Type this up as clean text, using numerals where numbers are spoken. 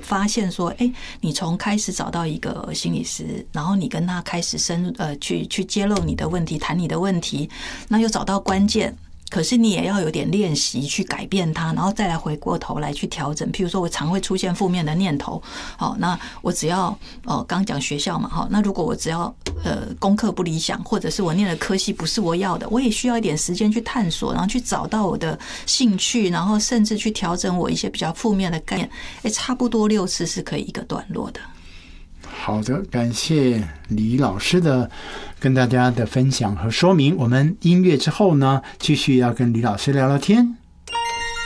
发现说，你从开始找到一个心理师，然后你跟他开始去揭露你的问题，谈你的问题，那又找到关键。可是你也要有点练习去改变它，然后再来回过头来去调整。譬如说我常会出现负面的念头，好，那我只要刚讲学校嘛，好，那如果我只要功课不理想，或者是我念的科系不是我要的，我也需要一点时间去探索，然后去找到我的兴趣，然后甚至去调整我一些比较负面的概念。差不多6次是可以一个段落的。 好的，感谢李老师的跟大家的分享和说明。我们音乐之后呢，继续要跟李老师聊聊天。